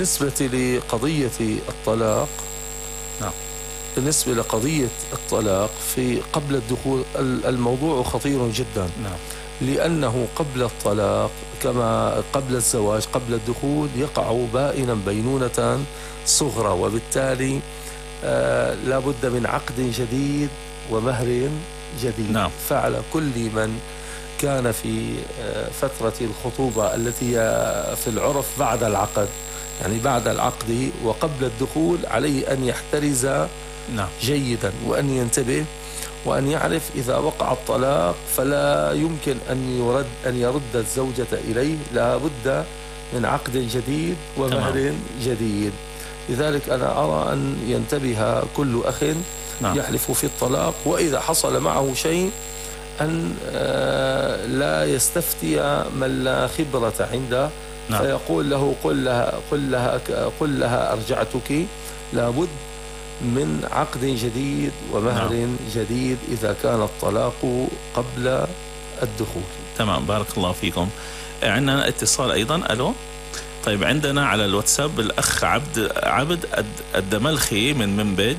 بالنسبة لقضية الطلاق، نعم. بالنسبة لقضية الطلاق في قبل الدخول، الموضوع خطير جدا. نعم. لأنه قبل الطلاق كما قبل الزواج قبل الدخول يقع بائنا بينونة صغرى، وبالتالي لا بد من عقد جديد ومهر جديد. نعم. فعلى كل من كان في فترة الخطوبة التي في العرف بعد العقد، يعني بعد العقد وقبل الدخول، عليه أن يحترز نعم. جيدا، وأن ينتبه، وأن يعرف إذا وقع الطلاق فلا يمكن أن يرد الزوجة إليه، لا بد من عقد جديد ومهر جديد. لذلك أنا أرى أن ينتبه كل أخ نعم. يحلف في الطلاق، وإذا حصل معه شيء أن لا يستفتي من لا خبرة عنده. نعم. فيقول له قل لها أرجعتك. لابد من عقد جديد ومهر نعم. جديد إذا كان الطلاق قبل الدخول. تمام، بارك الله فيكم. عندنا اتصال أيضا. ألو. طيب، عندنا على الواتساب الأخ عبد الدملخي من منبج،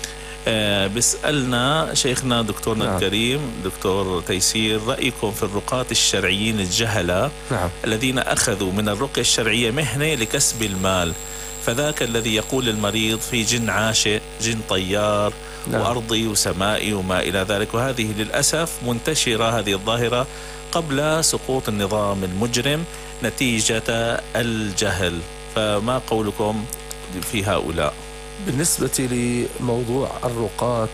بيسألنا شيخنا دكتورنا نعم. الكريم دكتور تيسير، رأيكم في الرقاة الشرعيين الجهلة نعم. الذين أخذوا من الرقية الشرعية مهنة لكسب المال، فذاك الذي يقول للمريض في جن عاشق، جن طيار، نعم. وأرضي وسمائي وما إلى ذلك. وهذه للأسف منتشرة هذه الظاهرة قبل سقوط النظام المجرم نتيجة الجهل، فما قولكم في هؤلاء؟ بالنسبة لموضوع الرقاة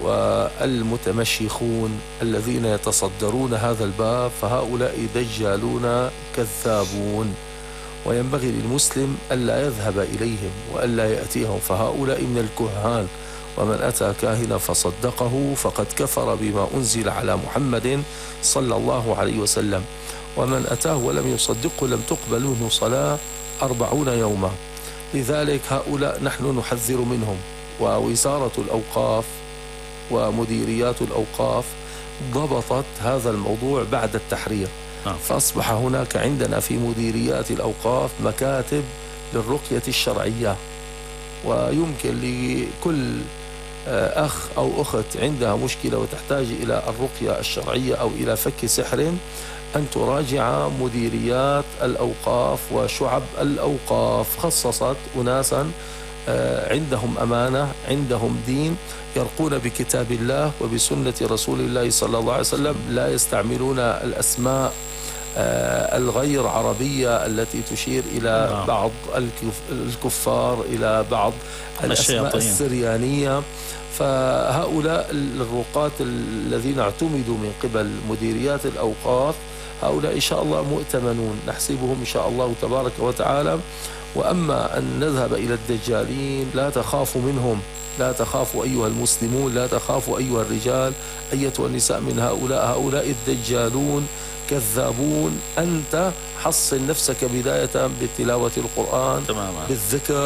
والمتمشيخون الذين يتصدرون هذا الباب، فهؤلاء دجالون كذابون، وينبغي للمسلم ألا يذهب إليهم وألا يأتيهم، فهؤلاء من الكهان. ومن أتى كاهنا فصدقه فقد كفر بما أنزل على محمد صلى الله عليه وسلم، ومن أتاه ولم يصدقه لم تقبل منه صلاة 40 يوما. لذلك هؤلاء نحن نحذر منهم. ووزارة الأوقاف ومديريات الأوقاف ضبطت هذا الموضوع بعد التحرير. فأصبح هناك عندنا في مديريات الأوقاف مكاتب للرقية الشرعية، ويمكن لكل أخ أو أخت عندها مشكلة وتحتاج إلى الرقية الشرعية أو إلى فك سحر أن تراجع مديريات الأوقاف وشعب الأوقاف. خصصت أناسا عندهم أمانة، عندهم دين، يرقون بكتاب الله وبسنة رسول الله صلى الله عليه وسلم، لا يستعملون الأسماء الغير عربية التي تشير إلى بعض الكفار، إلى بعض الأسماء السريانية. فهؤلاء الرقاة الذين اعتمدوا من قبل مديريات الأوقاف، هؤلاء إن شاء الله مؤتمنون، نحسبهم إن شاء الله تبارك وتعالى. وأما أن نذهب إلى الدجالين لا تخافوا منهم، لا تخافوا أيها المسلمون، لا تخافوا أيها الرجال، أيتها النساء من هؤلاء الدجالون كذابون. أنت حصن نفسك بداية بتلاوة القرآن تماما، بالذكر،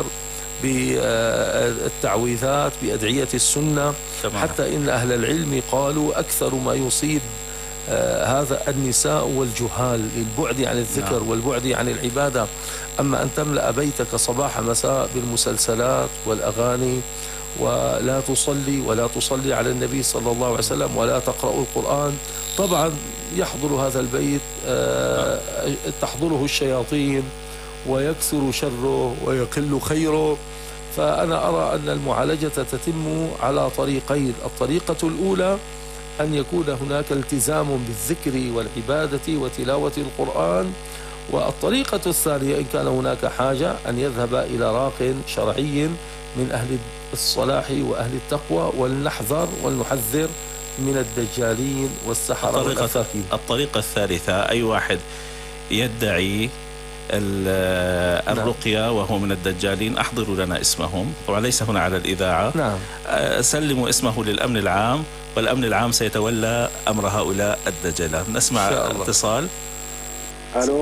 بالتعويذات، بأدعية السنة تماما. حتى إن أهل العلم قالوا أكثر ما يصيب هذا النساء والجهال للبعد عن الذكر والبعد عن العبادة. أما أن تملأ بيتك صباح مساء بالمسلسلات والأغاني، ولا تصلي على النبي صلى الله عليه وسلم، ولا تقرأ القرآن، طبعا يحضر هذا البيت تحضره الشياطين ويكثر شره ويقل خيره. فأنا أرى أن المعالجة تتم على طريقين. الطريقة الأولى أن يكون هناك التزام بالذكر والعبادة وتلاوة القرآن، والطريقة الثانية إن كان هناك حاجة أن يذهب إلى راق شرعي من أهل الصلاح وأهل التقوى، ولنحذر ولنحذر من الدجالين والسحرة والأفاكين. الطريقة الثالثة، أي واحد يدعي الرقية وهو من الدجالين احضروا لنا اسمهم، طبعا ليس هنا على الإذاعة. سلموا اسمه للأمن العام، والأمن العام سيتولى أمر هؤلاء الدجالة. نسمع اتصال. ألو.